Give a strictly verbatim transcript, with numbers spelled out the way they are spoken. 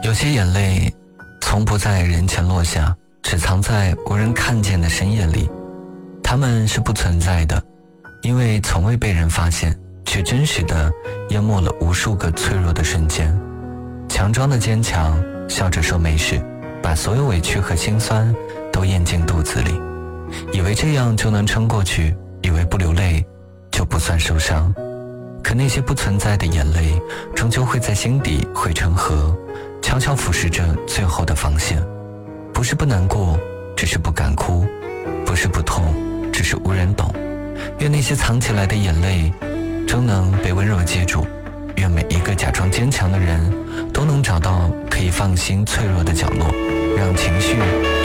有些眼泪从不在人前落下，只藏在无人看见的深夜里。它们是不存在的，因为从未被人发现，却真实地淹没了无数个脆弱的瞬间。强装的坚强，笑着说没事，把所有委屈和心酸都咽进肚子里，以为这样就能撑过去，以为不流泪就不算受伤。可那些不存在的眼泪，终究会在心底汇成河，悄悄腐蚀着最后的防线。不是不难过，只是不敢哭；不是不痛，只是无人懂。愿那些藏起来的眼泪终能被温柔接住，愿每一个假装坚强的人都能找到可以放心脆弱的角落，让情绪